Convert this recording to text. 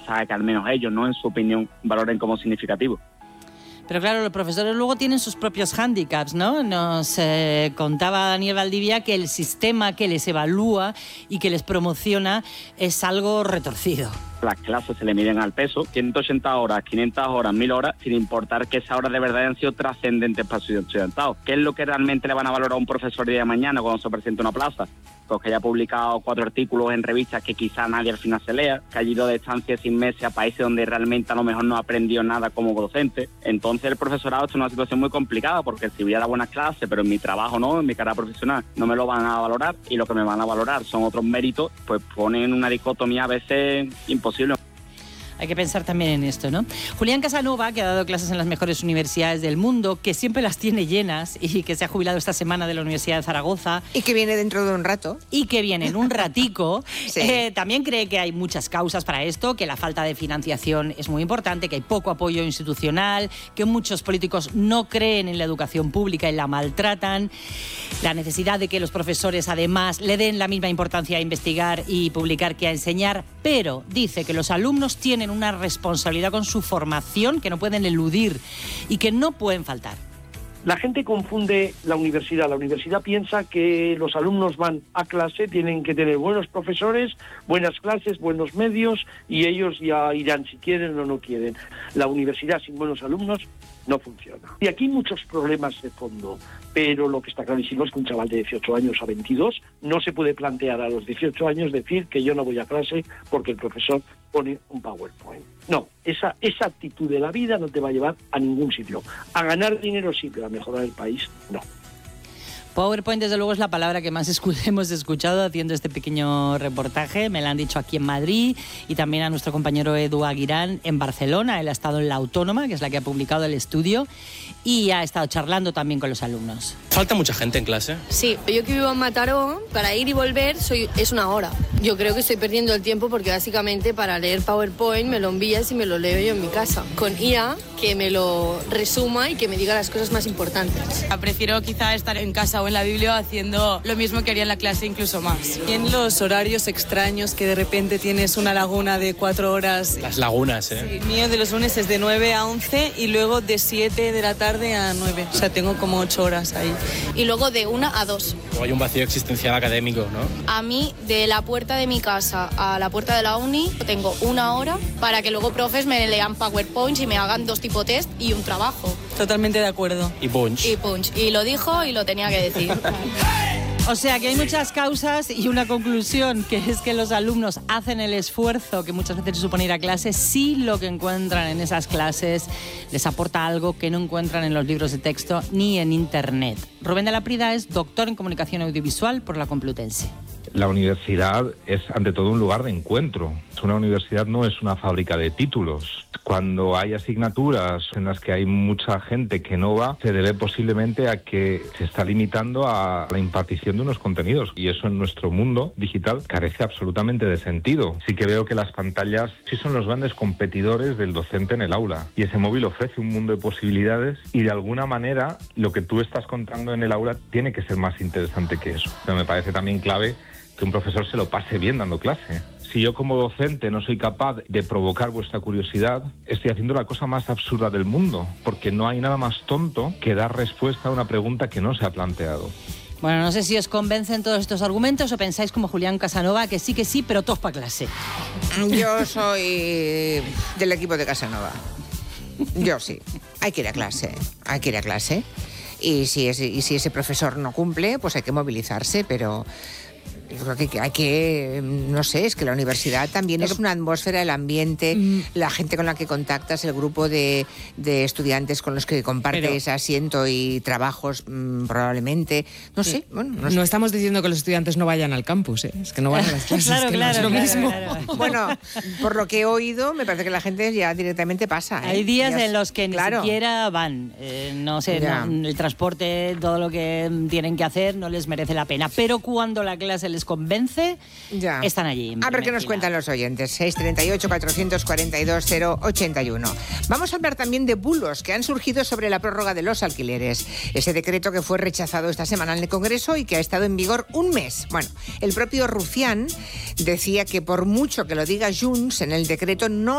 aprendizaje que al menos ellos, ¿no?, en su opinión, valoren como significativo. Pero claro, los profesores luego tienen sus propios hándicaps, ¿no? Nos contaba Daniel Valdivia que el sistema que les evalúa y que les promociona es algo retorcido. Las clases se le miden al peso, 180 horas, 500 horas, 1000 horas, sin importar que esas horas de verdad hayan sido trascendentes para su estudiantado. ¿Qué es lo que realmente le van a valorar a un profesor el día de mañana cuando se presente una plaza? Pues que haya publicado 4 artículos en revistas que quizá nadie al final se lea, que haya ido de estancia sin meses a países donde realmente a lo mejor no aprendió nada como docente. Entonces el profesorado está en una situación muy complicada, porque si voy a dar buenas clases, pero en mi trabajo no, en mi carrera profesional, no me lo van a valorar, y lo que me van a valorar son otros méritos, pues ponen una dicotomía a veces imposible. Hay que pensar también en esto, ¿no? Julián Casanova, que ha dado clases en las mejores universidades del mundo, que siempre las tiene llenas y que se ha jubilado esta semana de la Universidad de Zaragoza. Y que viene dentro de un rato. Y que viene en un ratico. Sí. También cree que hay muchas causas para esto, que la falta de financiación es muy importante, que hay poco apoyo institucional, que muchos políticos no creen en la educación pública y la maltratan, la necesidad de que los profesores además le den la misma importancia a investigar y publicar que a enseñar, pero dice que los alumnos tienen una responsabilidad con su formación que no pueden eludir y que no pueden faltar. La gente confunde la universidad. La universidad piensa que los alumnos van a clase, tienen que tener buenos profesores, buenas clases, buenos medios, y ellos ya irán si quieren o no quieren. La universidad sin buenos alumnos no funciona. Y aquí hay muchos problemas de fondo, pero lo que está clarísimo es que un chaval de 18 años a 22 no se puede plantear a los 18 años decir que yo no voy a clase porque el profesor pone un PowerPoint. No, esa actitud de la vida no te va a llevar a ningún sitio. A ganar dinero sí, pero a mejorar el país no. PowerPoint, desde luego, es la palabra que más hemos escuchado haciendo este pequeño reportaje. Me la han dicho aquí en Madrid y también a nuestro compañero Edu Aguirán en Barcelona. Él ha estado en La Autónoma, que es la que ha publicado el estudio, y ha estado charlando también con los alumnos. ¿Falta mucha gente en clase? Sí, yo que vivo en Mataró, para ir y volver es una hora. Yo creo que estoy perdiendo el tiempo porque básicamente para leer PowerPoint me lo envías y me lo leo yo en mi casa. Con IA, que me lo resuma y que me diga las cosas más importantes. Prefiero quizá estar en casa o en la Biblia haciendo lo mismo que haría en la clase, incluso más. Y en los horarios extraños que de repente tienes una laguna de 4 horas. Las lagunas, ¿eh? Sí, el mío de los lunes es de 9 a 11 y luego de 7 de la tarde a 9. O sea, tengo como 8 horas ahí. Y luego de 1 a 2. O hay un vacío existencial académico, ¿no? A mí, de la puerta de mi casa a la puerta de la uni, tengo 1 hora para que luego profes me lean PowerPoints y me hagan 2 tipo test y un trabajo. Totalmente de acuerdo. Y punch. Y punch. Y lo dijo y lo tenía que decir. O sea que hay muchas causas y una conclusión, que es que los alumnos hacen el esfuerzo que muchas veces supone ir a clase si lo que encuentran en esas clases les aporta algo que no encuentran en los libros de texto ni en internet. Rubén de la Prida es doctor en comunicación audiovisual por la Complutense. La universidad es ante todo un lugar de encuentro. Una universidad no es una fábrica de títulos. Cuando hay asignaturas en las que hay mucha gente que no va, se debe posiblemente a que se está limitando a la impartición de unos contenidos. Y eso en nuestro mundo digital carece absolutamente de sentido. Sí que veo que las pantallas sí son los grandes competidores del docente en el aula. Y ese móvil ofrece un mundo de posibilidades y de alguna manera lo que tú estás contando en el aula tiene que ser más interesante que eso. Pero me parece también clave que un profesor se lo pase bien dando clase. Si yo como docente no soy capaz de provocar vuestra curiosidad, estoy haciendo la cosa más absurda del mundo, porque no hay nada más tonto que dar respuesta a una pregunta que no se ha planteado. Bueno, no sé si os convencen todos estos argumentos o pensáis como Julián Casanova, que sí, pero todos para clase. Yo soy del equipo de Casanova. Yo sí. Hay que ir a clase. Y si ese profesor no cumple, pues hay que movilizarse, pero yo creo que hay que, no sé, es que la universidad también es una atmósfera, el ambiente, la gente con la que contactas, el grupo de estudiantes con los que compartes asiento y trabajos, probablemente, no sé. Bueno, no estamos diciendo que los estudiantes no vayan al campus, ¿eh? Es que no van a las clases, claro, no es lo mismo. Claro. Bueno, por lo que he oído, me parece que la gente ya directamente pasa, ¿eh? Hay días en los que ni siquiera van, no sé, el transporte, todo lo que tienen que hacer no les merece la pena, pero cuando la clase les convence, están allí. A ver qué nos cuentan los oyentes. 638-442-081. Vamos a hablar también de bulos que han surgido sobre la prórroga de los alquileres. Ese decreto que fue rechazado esta semana en el Congreso y que ha estado en vigor un mes. Bueno, el propio Rufián decía que por mucho que lo diga Junts, en el decreto no